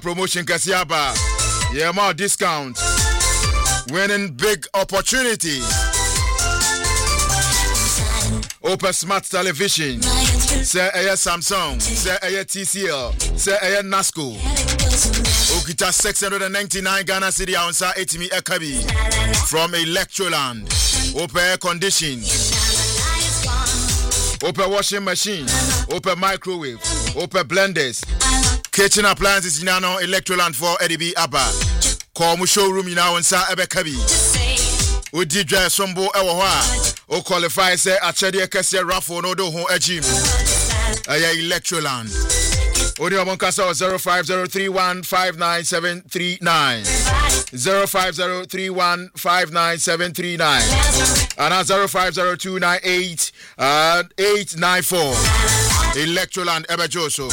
promotion Kasiaba. Yeah, more discount. Winning big opportunity. Open smart television. Say a Samsung. Say a TCL. Say a Nasco. Okita 699 Ghana City Ounsa 80 Ekabi. From Electroland. Open air condition. Open washing machine. Open microwave. Open blenders. Kitchen appliances in Nano Electroland for EDB Abba. Call mu showroom in our Ebekabi. Udi dry sombo ewa. O qualify say achede kese raffle no do ho agim. Aya Electroland. Odi omonkasa 0503159739. 0503159739. And 050298 Electroland Ebejoso.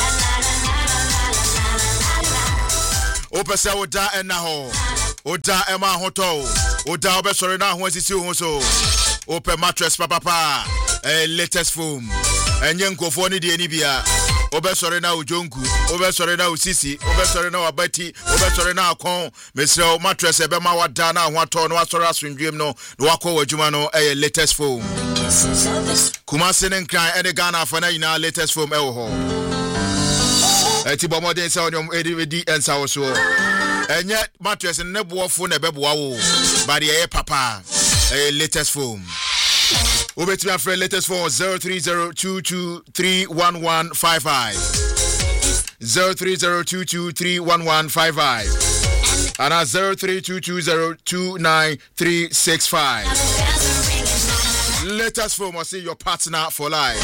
Opesa oda enaho. Oda ema hoto. Oda obesore na ho asisi ho so. Open mattress papa. Latest foam. Enye nkofo ni de ni bia. Obesore na ojonku. Obesore na osisi. Obesore na wabati. Obesore na akon. Mesre mattress ebe ma wada na ho ato no asore asundwem no. No wakọ wadwuma no latest foam. Kumase ne nkran ene Ghana afana ina latest foam ewo ho. Eti bomode se onyom edi ensa wo so. Enye mattress ne boofo na beboa wo. Ba de papa. Latest foam. Obetimi afre latest foam 0302231155. 0302231155. And 0322029365. Latest foam will see your partner for life.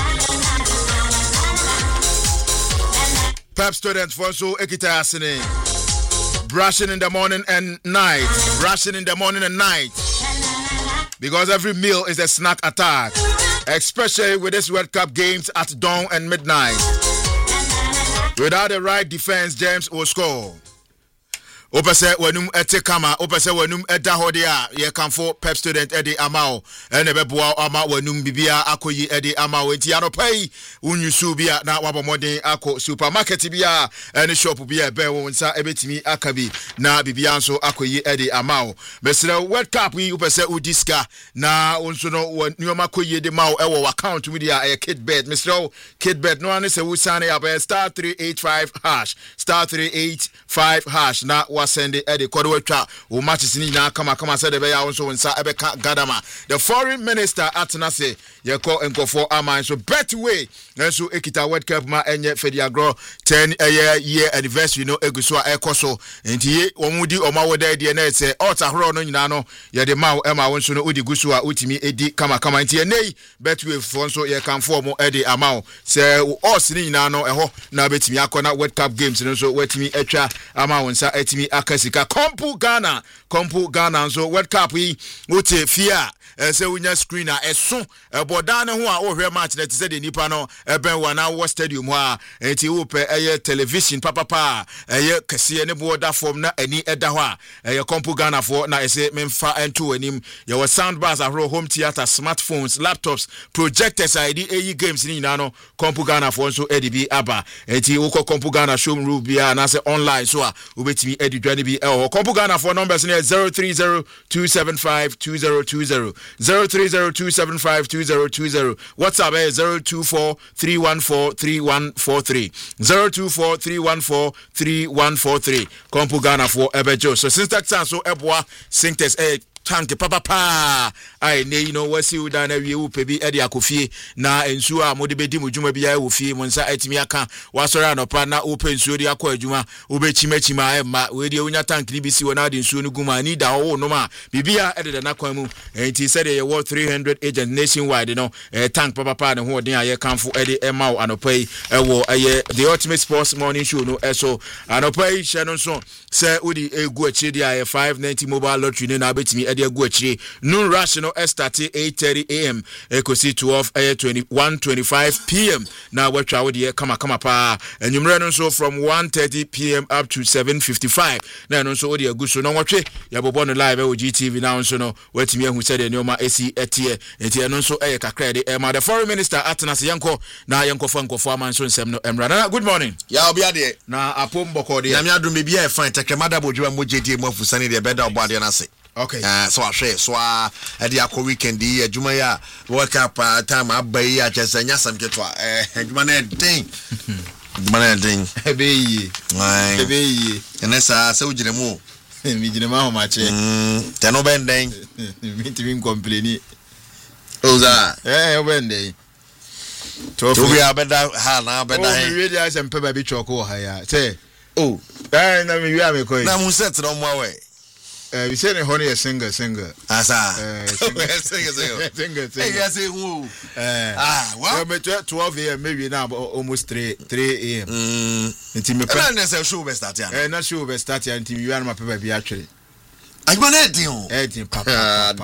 Pep students for so ekita asine. Brushing in the morning and night. Brushing in the morning and night. Because every meal is a snack attack. Especially with this World Cup games at dawn and midnight. Without the right defense, James will score. Opese wenum ete kama, opese wenum eda hodia, ye kanfo Pep student edi amao, ene beboa ama wenum bibia akoyi edi amao, enti anopai, unyusu bia na wabomode ako supermarket bia, ene shop bia ben wonsa ebetimi akabi, na bibia nso akoyi edi amao. Mesre World Cup wi opese udiska, na onso no nyoma koyi edi mao ewo account mi dia Kitbet, mesre Kitbet no ane se wusane ya star 385 hash, star 385 hash, na send it the Kodwetwa who matches in kama said the Baya also in Sa Ebeka Gadama. The foreign minister at Nase, Yako and go for Aman. So better way, and so Ekita World Cup ma enye Fediagro 10 year anniversary no Eguswa Ekoso. And he Omudi Omawade DNA say, Ota Hrono Nano, Yademao Emma Wonsuno Udi Gusua Utimi Edi Kama Inti Nay, bet with Fonso ye can form Eddie Amao. Say, all Sini Nano, Eho, Nabetimi Akona World Cup games, and so wetimi Etra Amawonsa Etimi Akasika Kompu Ghana so World Cup we wote fear say unya screener eso bodana ho a ohwe match na tse de nipa no ben wana wo stadium ho a enti wo pe television papa kese ne boda form na ani eda ho a Kompu Ghana for na ese memfa ento anim ye wo sound bars ahro home theater smartphones laptops projectors ID games ni na no Kompu Ghana for so EDB aba enti wo Kompu Ghana showroom bia na se online so a obetimi edidwane bi Kompu Ghana for numbers near 0302752020 0302752020 WhatsApp is 0243143143 0243143143 Kompu Ghana for Ebejo. So since that time so Ebwa Synctest tank papa ai ne you know wasi uda na wie upebi ede akofie na ensu a mode bedi mudwuma bia wo fie mo nsa atimi aka wasori anopa na open nsuo de akọ adwuma obechimachima ma we de unya tank ni bisi wona de nsuo no guma ni da wo no ma bibia ede na kwan mu enti said ye worth 300 agent nationwide no tank papa ne ho den aye kanfo ede emaw anopa yi ewo aye the ultimate sports morning show no eso anopa yi she no so say udi egu achi de aye 590 mobile lottery ne na betimi ade agu akire noon rush no start 8:30 am ekosi 1:25 pm na watwa wo de kama pa enwumre no so from 1:30 pm up to 7:55 na no so wo de agu so no watwe yabobo no live o GTV now so no watimi ahu se de neoma esi etie enti no so kakra de the foreign minister Atanas Yanko na Yanko Frankofo amanso nsem no emra. Good morning. Ya obi ade na apom boko de na me adum bia e fine tekemada bodwa mogedi mu afusane de beda obo ade na se. Okay. So ahwe so e de akọ weekend yi adwuma ya work up time abai ya chese nyasam ketwa adwuma na den. Adwuma na den. Ebeyi. Ebeyi. Enesa se ugire mu. Mi gire ma ho ma che. Teno benden. Mi timi complaini. Oza. Obende. To be abeda ha na abeda he. Oh, we really as empe ba bi choko ha ya. Say. Oh. Na me wi am ko. Na mu set no mo we. We say the honey singer. Asa. Singer. Hey, yes, who? Well, 12 a.m. maybe now almost 3 a.m. Until me plan show be start ya. Na show be start ya until you are my paper be actually. Agmanedin papa.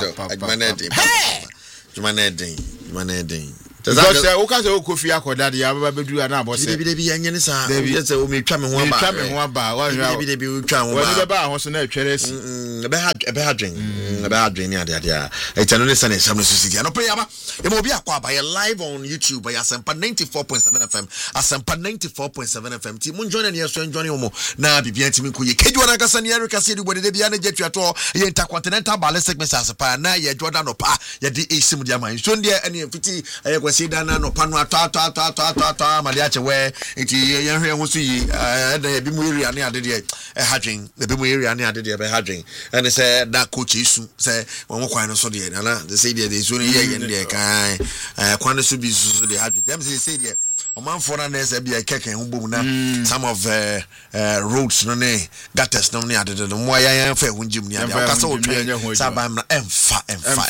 Agmanedin. Because o say o kofi akoda de ya baba bedu na abo say bi anye ne sa o say o me twa me ho ba wa bi twa ho ba wani baba ho so na twere si be ha dwen ni ade e tano ne sa na sam no sisi no pe yaba e mo bi akwa ba live on YouTube by Asempa 94.7 FM Asempa 94.7 FM ti mun join na yeso join mo na bibia ti min ko ye keju na kasa ni Erica say de de bia na jetwa to ye intercontinental ballet segment Asempa na ye Jordan no pa ye di esim dia man so ndie ene fiti kwasi dana no pano ata ma dia chewe enti ye hwe ho so yi da bi mu area ne ade de hadwen bi mu area ne ade de be hadwen and say da coach isu say won kwan no so de na they say de so ne ye de kan kwan so bi so de hadwen dem say de omanfo na na say bia keke ho bom na some of roads no ne gutters no ne ade de mo ya fa ho njim ne ade ka so otwe sabam na emfa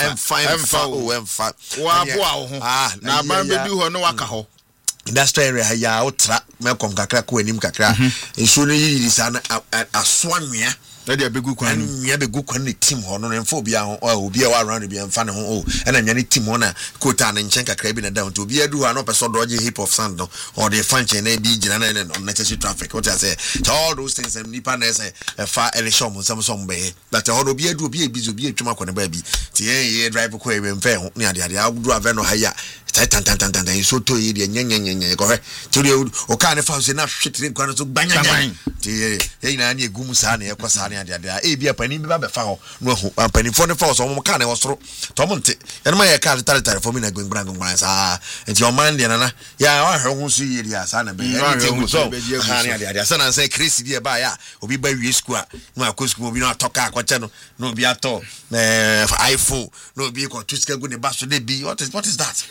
wa bo a ho na ban bedu ho no waka ho industrial area ya otra mekom kakra ko anim kakra enso no yiri sa na asoanwea na dia begu kwan nya begu kwan ne team ho no mfa obi a ho obi a wa around bi mfa ne ho na nya ne team ho na kota na nchen kakra bi na down to obi adu ha no person doje heap of sand no or the function na bi gina na necessary traffic what I say to all those things nipa na say fa election mo some be that all obi adu obi ebizo obi etwuma kwa ne ba bi ti ye drive ko e mfa ho ne ade agudu ave no ha ya tan so to ye nyenyenyenye ko he ti o ka ne fa so na hwetire kwa no so gbanyanya ti ye na na egum sa na ye kwasa na ade e bia pani bi ba be fa ho no hu pani fo ne fa so mo ka na wo soro to mo nte ye ma ye ka tare fo mi na gbangban sa enti o man de na ya wa hwe hu so ye dia sa na be anything so ha na ade sa na say Chris bi e ba ya obi ba wi school a no akosku obi no atoka akwache no obi ato iPhone no obi ko tuska go ne ba so de bi what is that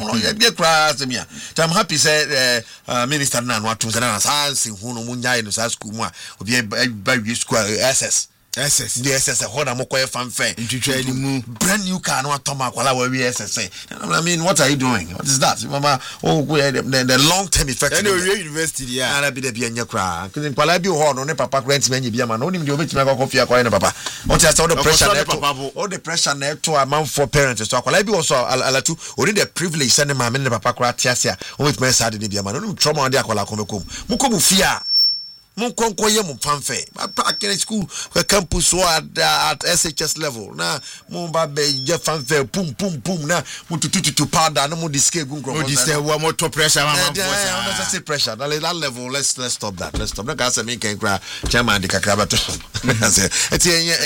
I'm happy say minister na no atum say na sanse hu no munya no sa school mu a obi ba wi school SS the SS ho na mokoye fanfe ntwitwa ni mu brand new car no atoma akwala wa wi SS I mean what are you doing what is that mama the long term effect and university ya na bi de bia nya kra kizin kwala bi ho no ne papa rent me nya bia ma no nim de obetima ka coffee akwa ne papa what is all the pressure na to a man for parents so akwala bi also alatu only the privilege send ma me ne papa kra tiasia o betima sa de bia ma no nim trauma de akwala komekom mukobu fia mon konkoye mon fanfe back in school campus at SHS level na mon ba be je fanfe pum na mon tutu powder na mon diske gun kro dis wa more pressure man let's say pressure that level let's stop that na ka say me can cry chairman de kakra bato say it's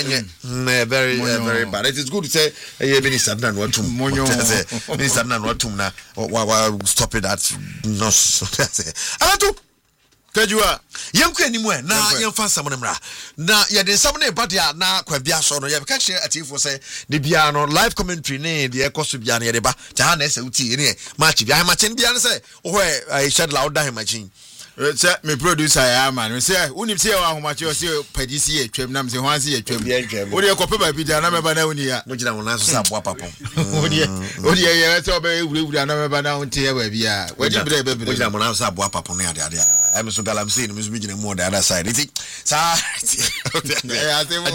very bad. It is good to say minister na no tum minister na no tum na wa stop it that no say alatu Kajua yanku animu na yemfa nsam ne mra na ye de nsam ne badia na kwa bia so no ye ka hye atifo se de bia no live commentary ne de ekoso bia ne ye de ba ta ha na ese uti ne match bia match bia ne se o ho shed la oda he match Say me producer ya man. Say unim say wa homache say padisi e twam na me say hwanse e twam. Wo de kope ba bi da na me ba na woni ya. Mo gina mo na so sa boa papon. Wo de ye say oba ewura na me ba na wonte ya ba bi a. Wo de bre be bre. Mo gina mo na so boa papon na ade ade. Em so galamsey no me so bi gina mo the other side. It sa I say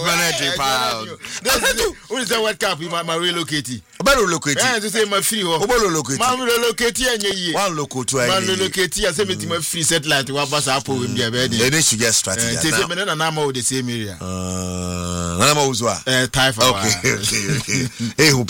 who is the World Cup my relocate. About relocate. I say my free ho. Relocate. Man relocate enye. One local to man relocate I say me my free satellite wa basa apo we be be. They should get strategy. Say me na na ma the same area. Na ma uzwa. Taifa. Okay. Eh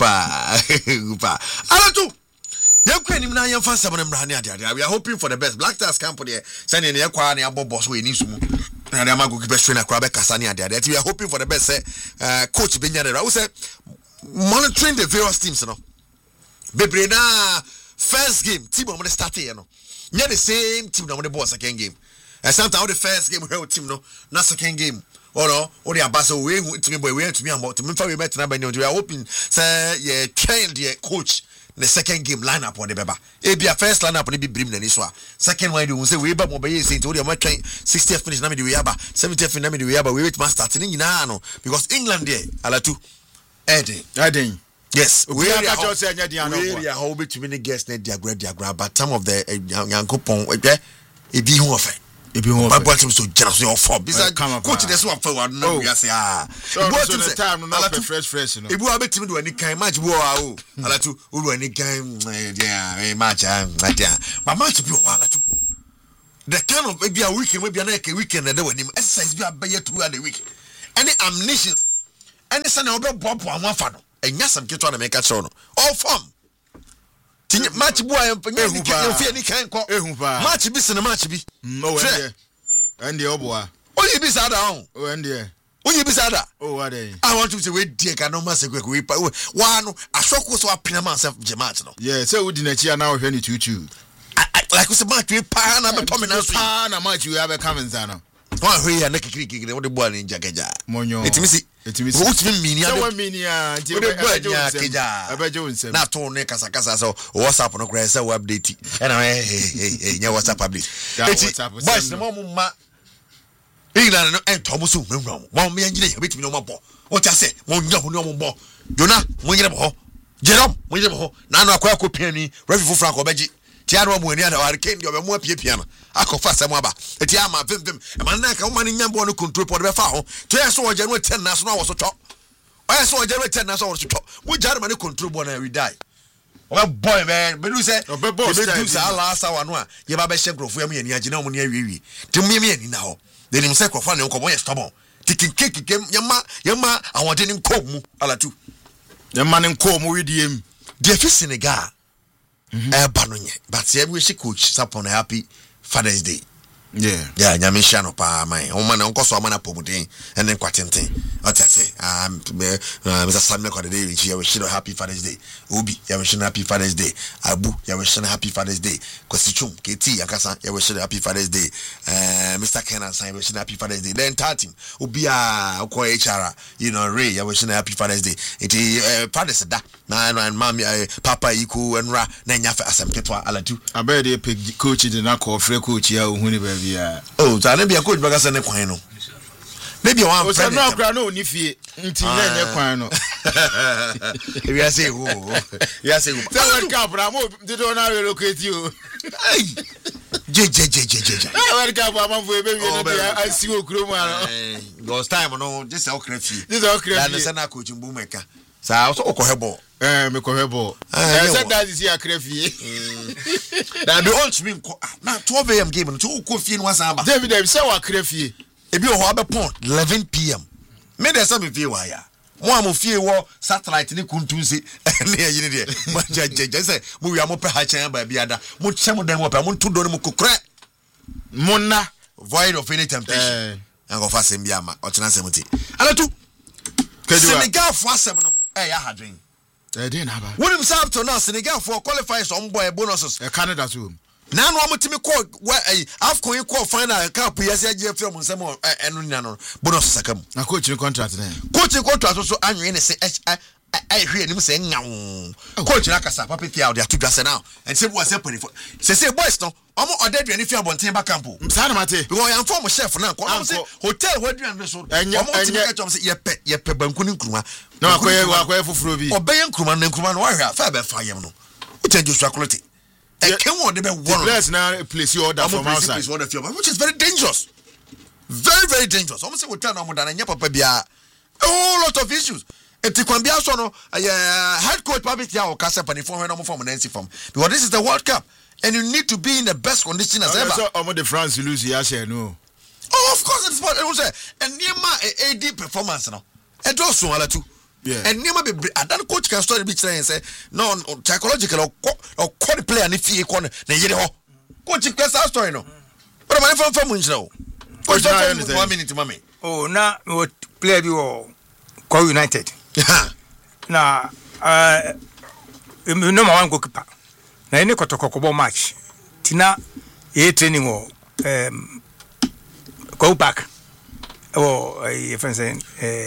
hupa. Ala tu. Yekweni na yemfa sabon mrani ade. We are hoping for the best. Black Stars camp there. Send in the kwa na abo boss we ni sumu. Na dem go keep trainer kwa be kasa ni ade. We are hoping for the best. Coach Benyadera who say monitoring the various teams no. Bebre na first game team on the start here no. Near the same team na the boss second game. And sometimes the first game we team no, na second game. Or the abaso we to me boy we to me about to me for we met na be we are hoping say yeah train the coach the second game lineup on the beba. Ebia first lineup on the brim na ni so. Second one we say we ba mo be say to the ma train 60th finish na me the we aba 70th finish na me the we aba we wait man start ni nyina no because England there alatu Eden. yes we are just say nya dia no. We are how be to many guests na diagram but some of the yankopon ebi hu ofe my boy team so generous your for bisa coach dey so for one no we say boy team the time no fresh no ebu abi team do any kind match bo o alatu o do any kind there match my match bi o alatu the kind of maybe a weekend maybe na weekend na dey wani exercise bi abaye throughout the week any ammunitions any sana obe bobo anwa fa no enya sam keto na make show no all form tinye match bo ayo fi any kind ko match bi sene match bi oh and the oboa onye bi sada on oh and the onye bi sada oh what dey I want to say we dey ka no mass ekwe we wa no asoko so apina man self je match no yeah say we di na chia na we hwe ni tutu like we say match we pa na be to me na so pa na match we have come in zano wa hwe ya na kikiri wo de bo ani njakeja monyo etimisi wo timi mini ya so mini ya nti abejo nsem na to ne kasa so WhatsApp no kra say we update e na nya WhatsApp update boys no ma England no ento mo so nwura mo me nyine ya betimi no mo bo o ta say mo nya ho no mo bo Jona mo nyine bo Jerome mo nyine bo na no akwa kopiani refi fu Frank obeji tiaro mo ani ada Hurricane dio be mo apiepia no akofa asem aba eti ama vim e man na ka wo man nyambo no control pod be fa ho to yes so January 10 na so na wo so twa o yes so January 10 na so wo so twa mo jare man control bo na we die o boy man be do say be do say last hour no a ye ba be hye grofo am yani agina mo ne awiwi ti mo me ani na ho de nim say grofo na nko bo ye stubborn tikin keke yama awode ni nko mu alatu yama ni nko mu widiem de fi Senegal banonye but yeah we coach sapon happy Father's Day yeah nyame hia no pa man o man nko so man apomuden ene kwatenten otase Mr. Samuel Kodede we wish happy Father's Day Obi we wish happy Father's Day Abu we wish happy Father's Day Kosichum KT yakasa we wish happy Father's Day Mr. Kenan we wish happy Father's Day then tatim Obi ko HR you know Ray we wish happy Father's Day it Father's Day na mami papa iku enra na nyafa asemtetwa alatu abede coach de na call free coach ya ohuni ba bia oh ta na bia coach baga se ne kwan no na bia wan friend no kra no ni fie nti na nye kwan no we are say who say World Cup bra mo did na relocate you je World Cup am for be we no dia asi okuro mu ano ghost time no just okra fie na se na coach mbu meka sa so okohebo me kohebo said that is here crafty na be on me na 12 am game no to ko fie no asamba David say wa crafty e bi o ho abepon 11 pm me dey say me fie wa ya mo am fie wo satellite ni kuntunse na yiri de ma jaje say mo wi am pe ha chan ba biada mo chem den wo pe mo nto do no mo kokre mo na void of any temptation and go fast mbia ma o tena semuti alatu Senegal for asem no ya hadwen dey na ba when himself to now Senegal for qualify some boy bonuses Canada too na no amutimi call AFCON call final cup yes agf from nsem enu nya no bonus sakam na coaching contract na so anwen ne say I hear him say ngaw coach na kasa papa tia de atudwa now and say we say pani for say boys no omo odadu ani fi abonten ba camp sa na mate because I am former chef na ko say hotel waduan so omo ti ka chom say yepe banku ni nkruma na akoye fufuro bi obeye nkruma na nkruma no wahwe fa be fa yem no uche Joshua quality e can one de be one let's now place your order from outside which is very dangerous, very dangerous. Almost say we turn on than papa bia a whole lot of issues. Eti kwambia so no head coach Pabit ya okasa pani for no form Nancy form because this is the World Cup and you need to be in the best condition as ever. So the France lose ya share no. Oh, of course it's what it was and Nima AD performance no. E do so ala tu. Yeah. And Nima be adan coach can story be saying say no psychological or the player ni fie ko na yire ho. Coach can story no. But my from no. 1 minute mama. Oh na what player bi wo Call United. Na no one goalkeeper. Na any kotokobo match. Tina e training wo go back. Oh if I say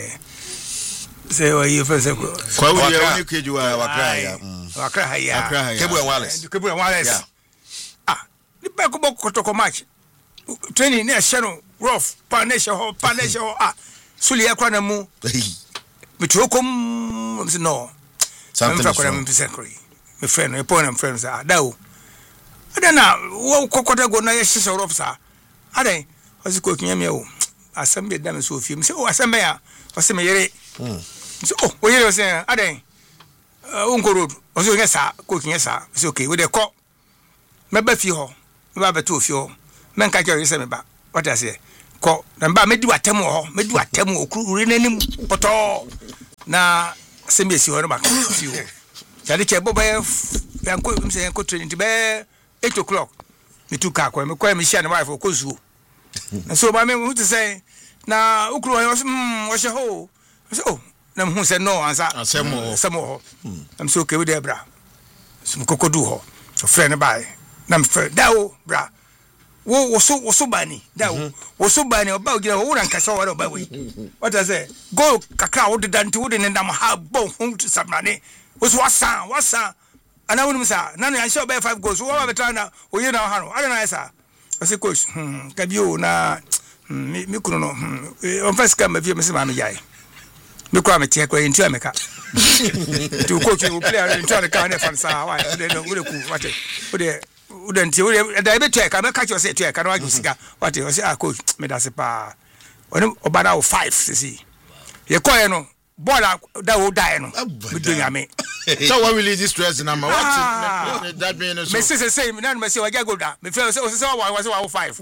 if I say kwa we keju Wakra ya. Kebu and Wallace. Ah, the back go kotoko match. Training near Shadow rough panesha ho ah suli yakwa na mu. Mituokom no something my friend my point and friends are dawo adana wo kokota go na yesi so rof sa adan osi ko kinyame o asambe dam so fie me say o asambe ya osi me yere so o yere o say adan unko road osi o nyesa ko kinyesa say okay we dey call me ba fie ho me ba beto fie ho men ka kere say me ba what I say ko na ba medu atem okuru nanim poto na sembe si ho no ba fi ho jadi ke boba yanko mse yanko training be 8 o'clock me tu ka ko me ko me share na wife ko zuo na so ba me hu to say na okuru ho she ho so na hu say no answer asemo am so ke we dey bra sum kokodu ho so friend by na me friend dawo bra wo so bani da wo so bani oba ogira wo ran kasa wo oba we what I say go kakra wo dante wo de ndam ha bon hum to sabnane wo so wasa ana wonu sa na na sha oba 5 goals wo ba betra na wo yi na ha no ada na sa I say coach kabio na mi kuno no on first come vie me se ma me jai me kwa me tie kwa ntu ameka to coach wo player ntu ameka na fan sa wa de no wo de ku what wo de udanti we da be check am catch you say check na wagisiga what you say coach me da se pa oni obada o 5 sisi ye koye no ball da wo die no me do nyame so when we release this stress number what that mean so me say me na me say waja go da me feel say wa 5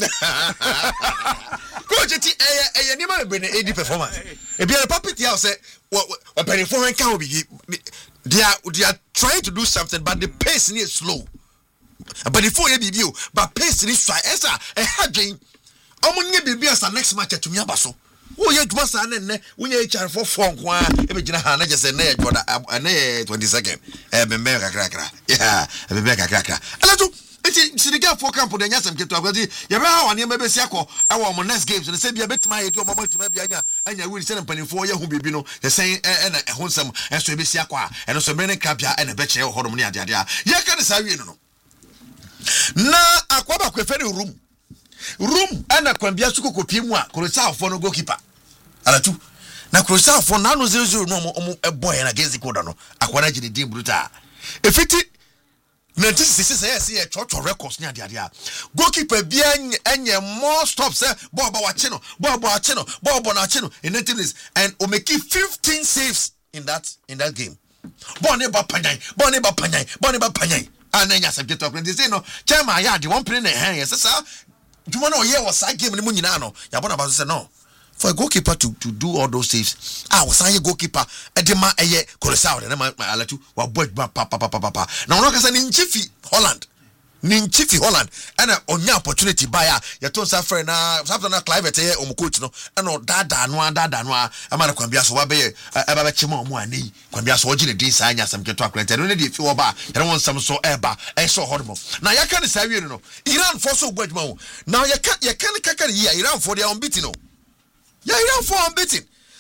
coach ti ni ma be na AD performance e be puppet here say what penny for when can be they are trying to do something but the pace is slow. But before you be but pace this try esa e hadwen omunye bibi asa next match atumi abaso wo ye duma sa ne wo ye HR for nko a e be gina ha na jese na ye joda na 22nd be me kakra yeah be me kakra alato enti siniga for camp de nyasem keto agodi ye be ha wane be si akọ e wo mo next games ne se bia betima ye to mo matuma bia anya win se mpanifo ye hu bibi no ye sen na e ho nsem enso be si akọ a eno so me ne kapia e na be che ho dom ne ade ye ka ne sa wi no na akwaba kwefere room ana kwambia suko kopiemu a Curaçao for no goalkeeper alatu na Curaçao for na no 0-0 no omo eboy na against Ecuador no akwana gide din brutal efiti 1966 yes ye chocho records nya de a goalkeeper bia enye more stops ball ba wache no ball na ache no in 19 minutes and o make 15 saves in that game ball ne ba panyan ananya subject of they say no chairman ya the one play na yes sir you want to hear was that game ni mu nyina no ya bona ba say no for a goalkeeper to do all those saves was a goalkeeper edema eye Curaçao na ma alatu wa boy pa na ono ka say ni nchifi Holland and onya opportunity buyer ya to sa friend na something na Clive ete o coach no and dada no amana kwambia so wa be e ba be chima omo ani kwambia so ogine din sa anya sam keto akwenta no dey fi oba ya won sam so eba e so hormo na ya kan sa wi no Iran for so gbaduma o na ya kan kakari ya Iran for they unbeaten no ya Iran for unbeaten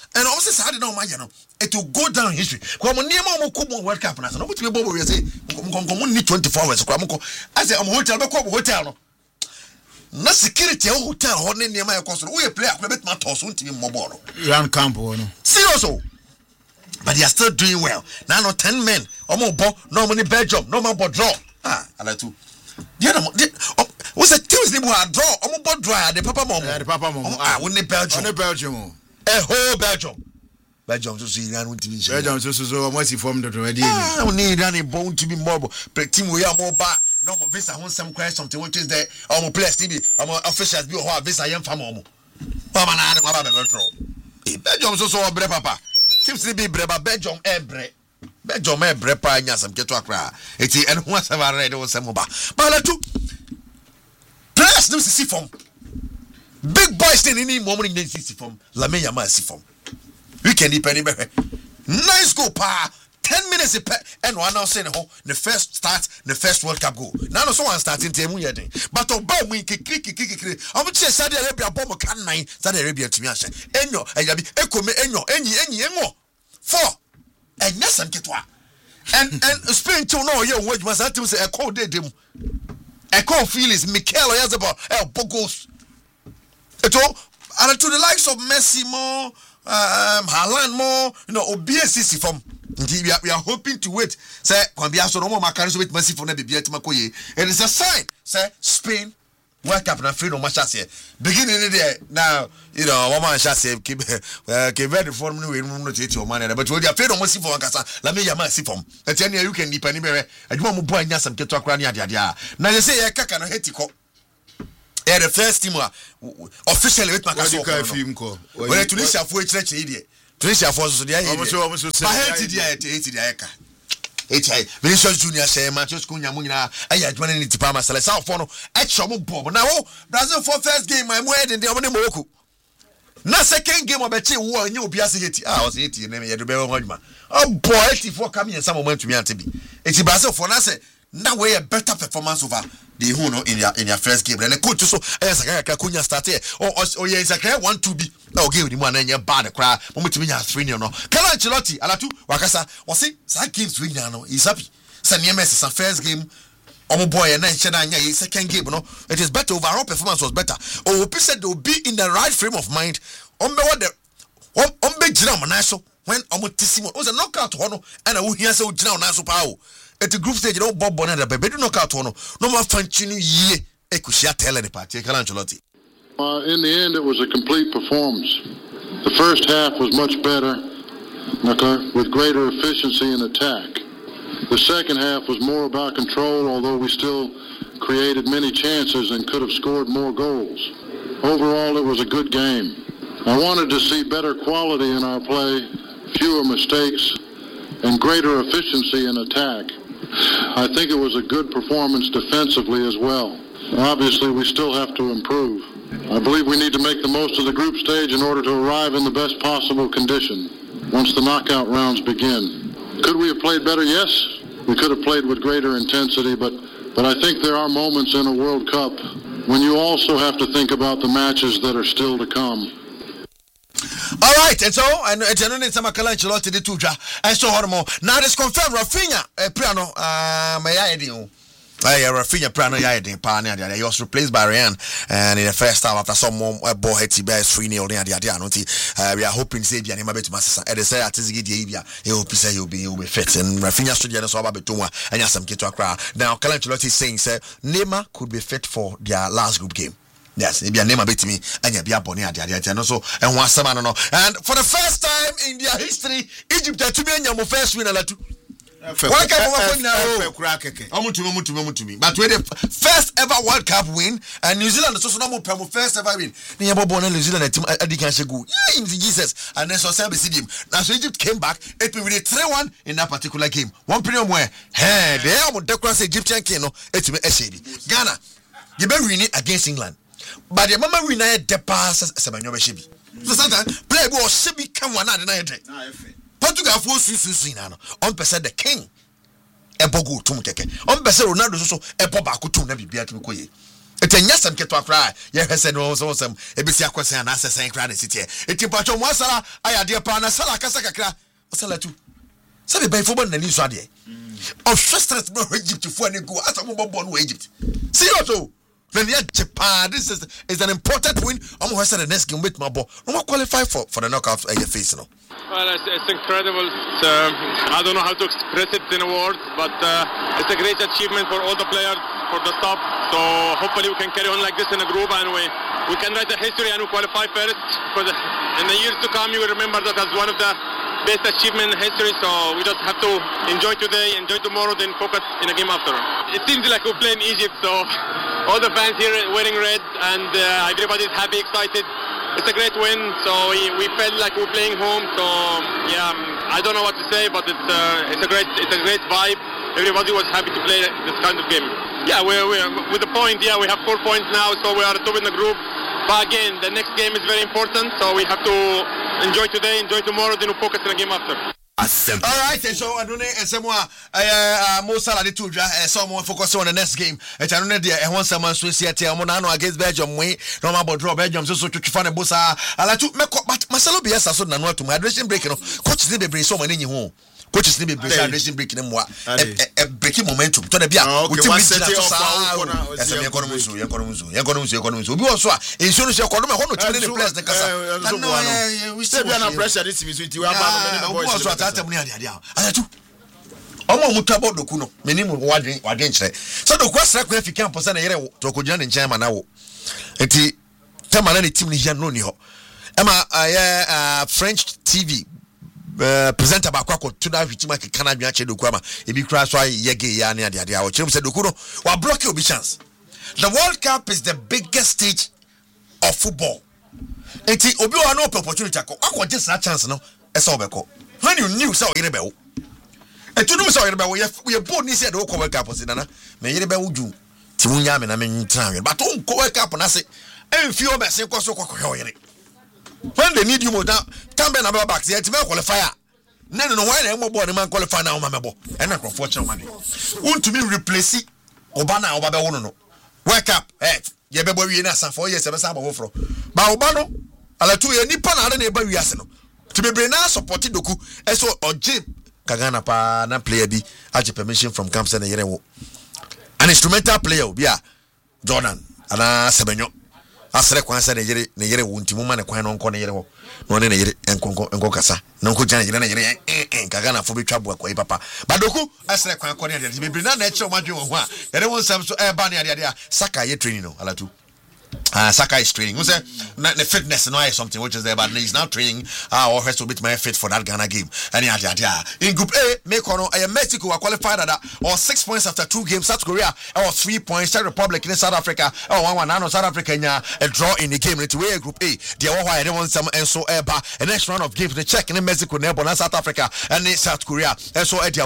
and also say no my it will go down in history. Come on, near World Cup, and I said, "What we both say, need 24 hours." I said, "I'm hotel, no." Na security hotel honne near my console. We play a bit matters on team mobile. Run camp, no. Seriously. But they are still doing well. Now, no 10 men. No money Belgium. No more draw. I like to. What's the Tuesday? We are draw. Draw. The Papa Mom. The Papa Mom. Wouldn't Belgium. A whole Belgium. Belgium to see Iran with TV. Belgium to so much informed already. I need any bone to be mobile. Team we are more back. No more visa. I want some question. Something which is there. I'm a player TV. I'm an official. Be a visa. I am from home. Mama, I'm about to draw. Belgium so a brave papa. Tips be breba Belgium ebre. Belgium ebre pa nya sam keto akra. Eti en ho asem are de wo sem ba. Ba la tu. Players no see from. Big boys in any moment in see from. La me yama see from. We can depend be. Nice go pa. 10 minutes and one now say the first start the first World Cup go. Now no someone starting temu yedin. But oba mu kikikikikiri. Omo che Saudi Arabia bomb kan 9 Saudi Arabia tumi ahye. Enyo eyabi ekome enyo enyi enwo. 4. And yes and ketwa. And Spain to know your wage must have to say a call day dem. A call Felix Mikel Oyarzabal Bogos. Eto and to the likes of Messi more Haaland more OBSC from we are hoping to wait. Say, when we are so normal, Macarius with Messi for Nebi Biatimakoye. It is a sign. Say, Spain, World Cup and freedom much as here. Beginning in there now, one man shall say, keep very form new room to your money, but with your freedom, Messi for Ancasa, La Mia Messi from. At 10 years, you can depend anywhere. And you want to buy some Keto Crania. Now you say, I can't hetico. The first team officially with Macarius. Well, Tunisia for a church idiot. Tunisia forces the Vinicius Junior say Matthews Cunha Munina I joined in Tipama Salazar for Exxon Bob. Now Brazil for first game my word in the Omoku. Now second game of a team who knew Biasi. I was 80 and then you had oh boy, for coming and some moment to me to be. It's Brazil for Nasa. Now we a better performance over the Huno in your first game. And the coach so as a Cunha started or yes, I can't want to be. Oh, give him one and you're bad cry. Moment to me, 3 no. Carlo Ancelotti, Alatu, Wakasa, was it? Side games win now. He's happy. Sanya is a first game. Oh boy, and then second game. No, it is better. Overall performance was better. Oh, people said they'll be in the right frame of mind. What the big drum naso when Omotissimo was a knockout one and I will hear so down naso power. At the group stage, no Bob Bonetta, but better knockout one. No more functioning ye. Ekushia tell any party. Carlo Ancelotti. In the end, it was a complete performance. The first half was much better, with greater efficiency in attack. The second half was more about control, although we still created many chances and could have scored more goals. Overall, it was a good game. I wanted to see better quality in our play, fewer mistakes, and greater efficiency in attack. I think it was a good performance defensively as well. Obviously, we still have to improve. I believe we need to make the most of the group stage in order to arrive in the best possible condition once the knockout rounds begin. Could we have played better? Yes. We could have played with greater intensity, but I think there are moments in a World Cup when you also have to think about the matches that are still to come. All right, and so and generally some Carlo Ancelotti the tuja and so hormo. Now this confirmed Rafinha Prano Mayadi. Rafinha Prano Yadin Pana. He was replaced by Ryan and in the first half after some more ball hit Tibes 3-0 we are hoping Sabia and Mabet Massa at the say at Ziggy he will be fit and Rafinha should get us over Betuma and some kid to a crowd. Now Carlo Ancelotti is saying Neymar could be fit for their last group game. Yes, if you name a bit to me, and you be a bonnet and also and one summer no. And for the first time in their history, Egypt had to be your first winner. What can to me? But with the first ever World Cup win, and New Zealand also no first ever win. Near Bobo New Zealand team Adikanshegu. Yeah, in Jesus, and then so him. Now so Egypt came back, it with a 3-1 in that particular game. One premium where hey, they are the cross Egyptian king, no, it's me Ghana. You better win it against England. But the mama we na de pass Semenyo be shebi. So sometimes play go shebi kan wana de na de. Portugal for susu na no. On person the king. Ebogo tum keke. On person Ronaldo so ebo ba ko tum na bibia tum koye. Etenyasam ketwa kra ye hwese no so ebisi akwese na asesen kra na sitie etimpacho mo asala ayade pa na sala kasa kakra asala tu sabe bai fo bon na ni so ade of stress no Egypt fo ani go asamu bobo no Egypt see you so then Japan this is an important win am hwese the next game with my ball no qualify for the knockout face no. Well, it's incredible. I don't know how to express it in words, but it's a great achievement for all the players, for the staff. So hopefully we can carry on like this in a group and we can write a history and we qualify first. Because in the years to come, you will remember that as one of the best achievements in history. So we just have to enjoy today, enjoy tomorrow, then focus in a game after. It seems like we play in Egypt, so all the fans here wearing red and everybody's happy, excited. It's a great win, so we felt like we're playing home. So yeah, I don't know what to say, but it's a great vibe. Everybody was happy to play this kind of game. Yeah, we're with the point. Yeah, we have 4 points now, so we are top in the group. But again, the next game is very important, so we have to enjoy today, enjoy tomorrow, then we focus on the game after. All right, so I don't know. Someone, most salary to someone focus on the next game. And I don't know. I want someone to see it. I'm on against Belgium. We no matter draw Belgium. So to find a bossa. I like to make. But Marcelo Bielsa so na no to my dressing break. No, coach need be bring someone in home. Coaches need be bring dressing break. No more. Breaking momentum. To the bia. Okay. What's set off? Yes, I'm going to We also insurance. You're going to want to the place. The casa. We still be under pressure. This is with you. Omo mutabo doku no menimu waden kire so doku asra kwa fi camp na yere to ko gina nchen ma na wo enti tema na team ni hia no ni ho ema French TV presenter ba kwa to da hwitima ke kana dwa che doku ama ebi kra so yege ya na ade a wo kire se doku no wa block obi chance. The World Cup is the biggest stage of football. Enti obi wa no opportunity akọ just that chance no esa obeko. When you knew so yere be wo etu dum so yere be wo ye bold ni say de wo ko World Cup se nana me yere be wo ju ti munya me na me ntran but on ko World Cup na se emfi o be se ko so ko yere when they need you more down tambe na back say ti be qualify no why na mo board man qualify na o ma mebo e na crofo che o ma ne untumi replace oba na oba be wo no World Cup ye be bo wie na san 4 years e be sa bo fro ba oba no ala tu ye nipa na na e ba wiase no to be brain na support doku eso oje kagana pa na player bi ache permission from camp say na yere wo an instrumental player bi a Jordan ana sebenyo asere kwan say na yere wo ntimu ma ne kwan no nko na yere wo no ne na yere enko kasa na nko jana yere na yere kagana fo bi twabo akwa papa badoku asere kwan ko ne yere be brain na eche o madwe wo ho a yere won sam so ba ne ade Saka ye training no alatu Saka is training. Who said the fitness no is something which is there, but he's now training or has to be fit for that Ghana game. And in Group A, Mexico are qualified or 6 points after 2 games. South Korea or 3 points. Czech Republic in South Africa or 1-1. South Africa a draw in the game. It's way Group A. They are why they want some and so the next round of games. The Czech in Mexico, South Africa and South Korea. And so at the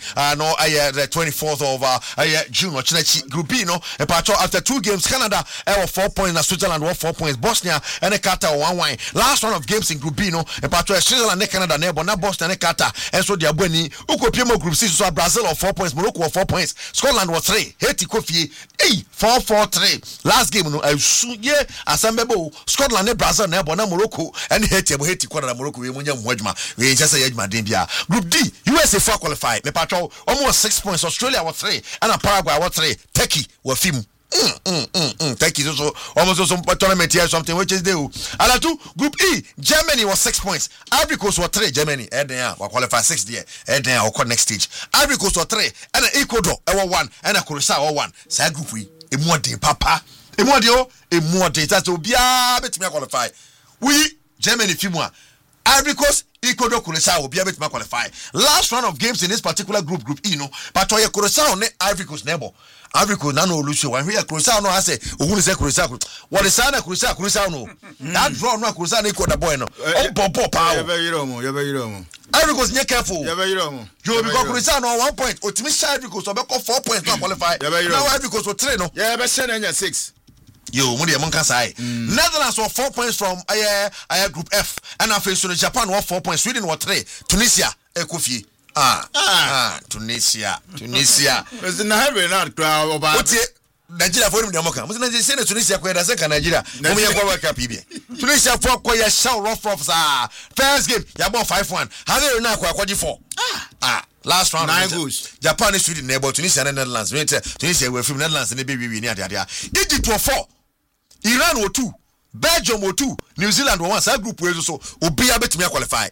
24th of June or Group B. No, after 2 games, Canada 4 points. Switzerland 4 points. Bosnia and Qatar 1-1. Last round of games in Group B, no. And Switzerland and Canada, na Bosnia and Qatar. And so they are winning. Ukopimo Group C, so Brazil 4 points. Morocco 4 points. Scotland was 3. Haiti Kofi 4-4-3. Last game, no. Asambebo Scotland and Brazil, na Morocco and Haiti Quadra Morocco. We just say Dembia. Group D, USA 4 qualified. Me patrol almost 6 points. Australia was 3. And Paraguay was 3. Turkey was 5. Thank you. So almost some tournament here, something which is due. Alatu Group E, Germany was 6 points. Ivory Coast was 3. Germany, Edna will qualify 6 there. Edna will next stage. Ivory Coast was 3, and Ecuador 1, and a Curacao 1. Say Group E, a more day, Papa, a more day. That's to be a bit me qualify. We Germany, few more. Ivory Coast, Ecuador, Curacao will be able to qualify. Last round of games in this particular group, Group E, no. But to your Curacao, Ivory Coast, neighbor. Africa na no lucio when we Curacao no say ohun say Curacao what is na Curacao no that draw no Curacao na Ecuador boy no bobo pa you be Iromo Africa is careful you be Iromo you because Curacao no 1 point otimi shy Africa so be 4 points to qualify now Africa so 3 no yeah be send anya 6 yo mo dey mon kan sai Netherlands were 4 points from Group F and after so Japan were 4 points Sweden were 3 Tunisia ekofie Tunisia. Is na have not crowd about. Nigeria for him the Moka. Must say Tunisia kwa da seka Nigeria. Mo ye kwa World Cup bi. Tunisia for kwa ya show rough first game ya ball 5-1. Have you na kwa 4. Last round 9 goals. Japan is Sweden neighbor Tunisia and Netherlands. Tunisia were from Netherlands and be we near there. Egypt were 4. Iran were 2. Belgium were 2. New Zealand were 1. That group were so Obia betime qualify.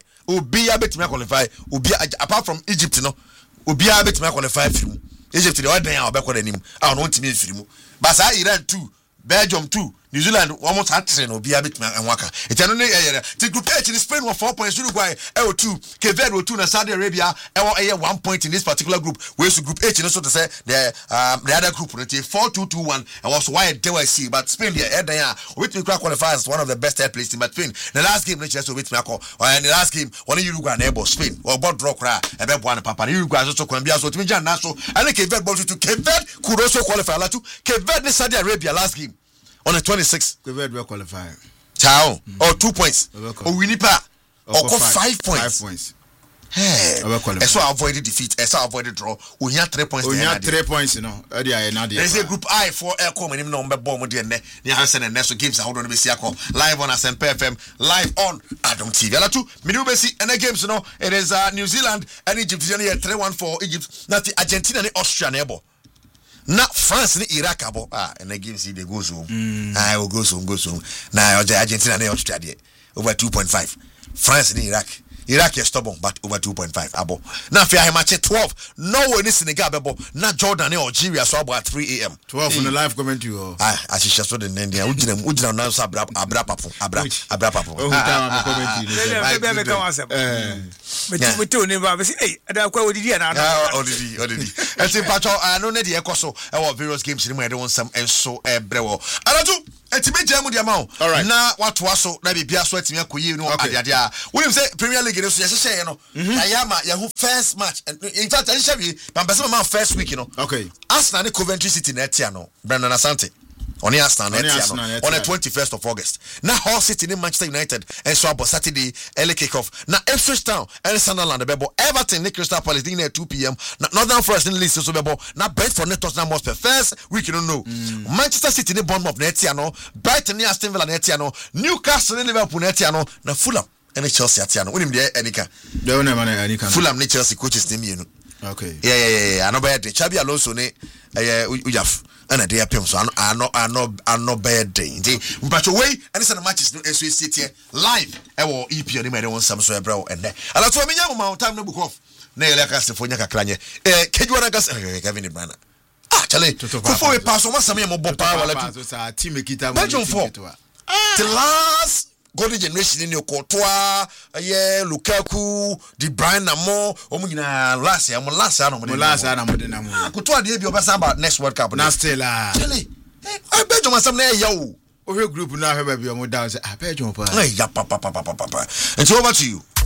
Apart from Egypt no. Obia betime qualify through. Egypt the other now back on him. I don't want to miss him. But Iran 2, Belgium 2, New Zealand almost had to know be a bit and waka. It's only the group H in Spain were 4 points, Uruguay, L2, Cape Verde 2, and Saudi Arabia, 1 point in this particular group. Where's the group H, and also to say the other group, 4-2-2-1, and also why they were see, but Spain here, with me qualifies as one of the best air places in but Spain. The last game, let's just with me, and the last game, one Uruguay neighbor, Spain, or Bob Drocra, and then one Papa, Uruguay also can be also to me, Naso, and Cape Verde to Cape Verde could also qualify to Cape Verde, Saudi Arabia last game. On the 26th, Cape Verde will qualify. Ciao. Or 2 points. Or Winnipeg. Or 5 points. 5 points. Hey. So avoided defeat. So avoided draw. We have 3 points. We have 3 points, you know. There's a group I for Aircom and number bomb with the Hansen and Nesso games. I want to be live on SMP FM, live on Adam TV. Alatu, Midubesi and the games, you know. It is New Zealand and Egypt. 3-1 for Egypt. Not the Argentina and Austria neighbor. Not France and Iraq abo and the games they go home. I will go home. Now Argentina and Australia over 2.5. France and Iraq is stubborn, but over 2.5 abo. Now if I match 12, no one is Senegal abo. Not Jordan or Algeria so about 3 a.m. 12 on the live commentary. As she just saw the India. Ujina now abra papu. We told him about hey, I don't know what did you and see Pacho I know the Ecoso our various games in my own some and so brewo. Alatu etimeja the amount. All right. Now what was so na bibia so etime akoyi no adia. When say Premier League no so yehye no. Ayama yahu first match and in fact I shall but man first week you know. Okay. Arsenal and Coventry City na etia no. Brendan Asante. On the Arsenal on the 21st of August. Now Hull City in Manchester United and so about Saturday early kickoff. Now Ipswich Town and Sunderland bebo Everton Nick Crystal Palace in at 2 p.m. Now Northern Forest in Leeds so bebo. Now Brentford net Tottenham Hotspur first week you don't know. Manchester City in Bournemouth Netiano, Brighton near Aston Villa Netiano, Newcastle in Liverpool Netiano, now Fulham and Chelsea Atiano. When him there Anika. Fulham Chelsea coaches name you. Okay. Yeah. I know bad. Xabi Alonso ne Ujaf. And a day appeal so I know bad day. But away and it's a matches no SC here live. I will EP on the one some so bro and there. And that's why me young man time no book off. Na ele akase fonya kakranye. Kedwara gas Kevin Brana. Actually, before we pass on some mo bo power wala tu. So team ekita mo. The last golden generation in your Courtois, Lukaku, De Bruyne, Namo, Omina, last year, Courtois, the Obasamba next World Cup. Now, Stella. I bet you must have yo. Over group now, have your more down. I bet you. And so over to you.